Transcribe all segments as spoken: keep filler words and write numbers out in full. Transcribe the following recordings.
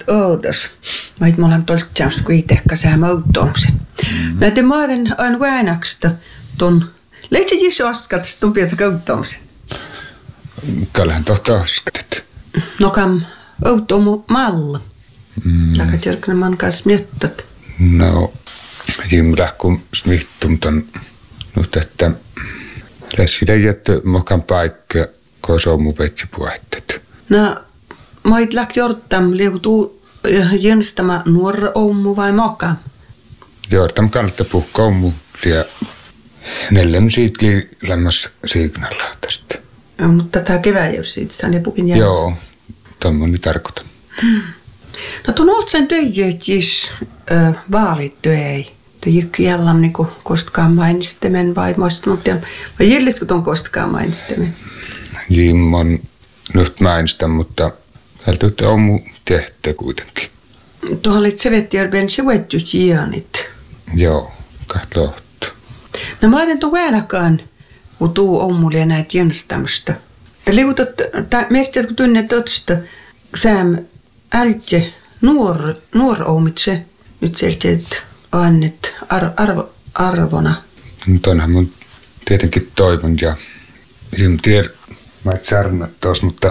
ootas. Mä et mulla toltsaus kuitenkaan säämä outoomsen. Näitä maaden on väänäkstä ton. Leitsä jisu askat, ton piensä outoomsen. Källähän tohta askat. No kam outoomu malla. Laka tjörkänä man kanssa miettat. No, jimläh kun smihtum ton nyt, että lässidä jättö mokan paikka, kun se on mun vetsipuhettet. No, mä et läk jortam liutuu jänstämä nuora oumu vai moka? Jortam kannattaa puhua oumu ja neljän siitä lämmässä signalla tästä. Ja, mutta tämä kevää jos siitä, sitä ne pukin jäädä. Joo, tommoni tarkoitan. Hmm. No tuon ootsen töijät jis äh, vaalit töi. Te jykki jällam niinku kostkaan mainistemen vai muista, mutta vai jällitkö tuon kostkaan mainistemen? Jimmon nyt mainistan, mutta täältä on mun tehtä kuitenkin. Tuohon olit sevettiärben sevetjus jianit. Joo, kahta lohta. No mä ajattelin tuon väänäkaan, kun tuu on mulle näitä jänstämistä. Liutat, merkitsät kun tunnet otsta, sääm ältje nuor, nuor oumitse, nyt sieltä annet ar, arvo, arvona. Nyt onhan mun tietenkin toivon ja en tiedä, mä et sarnat tos, mutta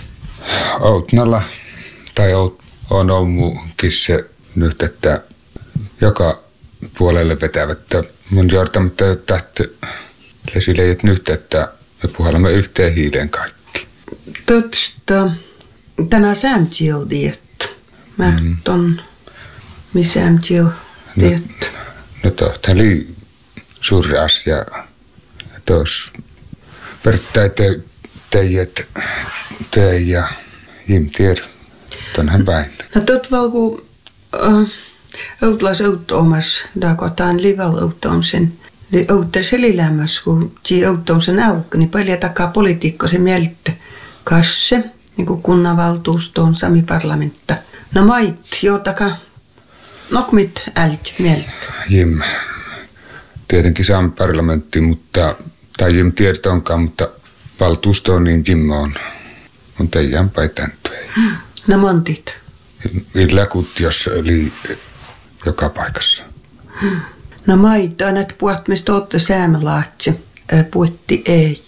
outnalla tai out, on oumunkin se nyt, että joka puolelle vetävät. Mun jortamatta tähty lesille nyt, että me puhallamme yhteen hiileen kaikki. Totta, tänään sämtjil diet. Mä mm. ton, mi sämtjil diet. No, no tohta oli suuri asia. Tuossa verttai te, teijät teijä ja jim tiedä. Tonhan päin. No tot valku äh, outlas outtoomas, dakotaan lival outtoomsen. Niin outte selilämässä, kun tii outtoomsen alku, niin paljon takaa politiikko se mieltä kasse, niin kuin kunnanvaltuustoon, sami parlamentta. No mait, jootaka, nokmit älit mieltä. Jim, tietenkin sami parlamentti, mutta, tai Jim tiedät onkaan, mutta valtuusto on niin Jim on. On teijän päitäntyä. Hmm. No montit. Illäkut, jos oli joka paikassa. Hmm. No mait, annat puhut, mistä ootte säämelaatse, puhutti ei.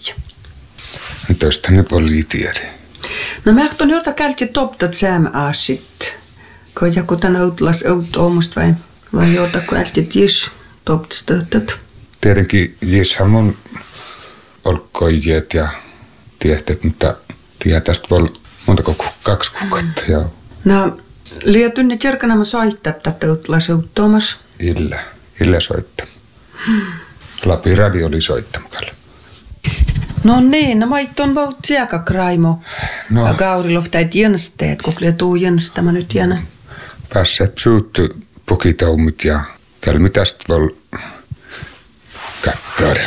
Toista ne voi tiedä. No mä ehton jota kälti toptat säämäasit. Kun joku tän outlas outtoomusta vai, vai jota kältit jis toptastöhtöt. Tietenkin jishän mun olkoijet ja tiehtet, mutta tiedä tästä voi montako kaksi kuukautta. Mm. No, lietyn ne tjärkänämä soittaa tätä outlas outtoomas. Illä, illä soittaa. Hmm. Lapin radio oli soittamakalle. No niin, no mait on valt siaka kraimo. No. Gaurilov tai jänsteet, kun tuu jänstämä nyt jänä. Päässä suuttu pukitaumit ja kälmi tästä voi katsoa.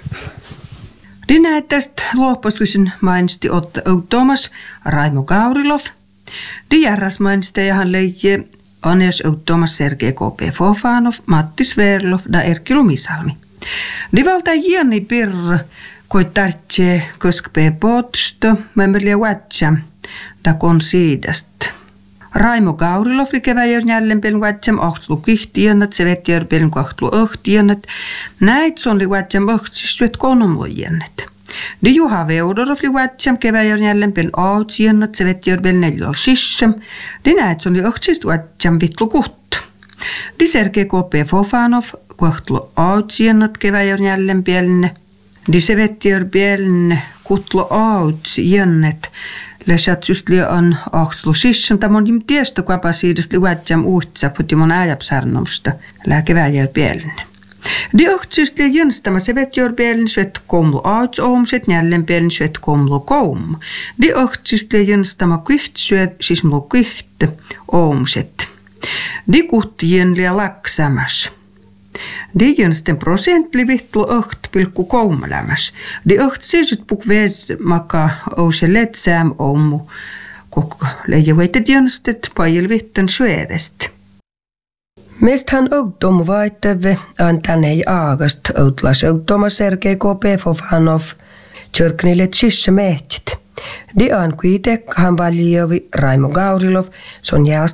Niin näet tästä loppuisin mainisti Otto Outomas, Raimo Gaurilov. Dijärras mainisti ja hän leijä Anes Outomas, Sergei K P Fofanov, Matti Sverlov ja Erkki Lumisalmi. Divalta jieni pirr koittartse köskpe potsto, mämmerliä vatsa, da kon siidast. Raimo Gaurilov likäväjör jälleen pelin vatsam ohtlu kihtiennat, se vetjör pelin kohtlu ohtiennat. Näit son li vatsam ohtistyöt konomloiennat. De Juha Veudorov li vatsam keväjör jälleen pelin ohtiennat, se vetjör pelin neljä sissam. De näit son li ohtist vatsam vitlu kuht. De Sergei K P Fofanov kohtlu ohtiennat keväjör jälleen pelin. De se vetjör pelin kutlu ohtiennat. Läsät just liian akslu sissam, tämä on tiesto kapasiidesta liuatsam uhtsa, puti mun äjäpsarnomusta, lääkeväjär pielinen. De ohtsist liian jänstämä se vetjör pielin, syöt komlu auts oomset, jälleen pielin syöt komlu koum. De ohtsist liian jänstämä kyht syöt, siis mlu kyht oomset. De kuhtien liian laksamas. De jänsten prosentli vihtlu oht pilkku koumalamas. De oht siirryt puk vees maka ouse letsääm omu, koko leijavaitet jänstet pajil vihten syödest. Mesthan outomu vaittave antanei aagast outlas outoma Sergei K P Fofanov, tjörknilet syssä mehtsit. De an kuitek han valjovi Raimo Gaurilov, son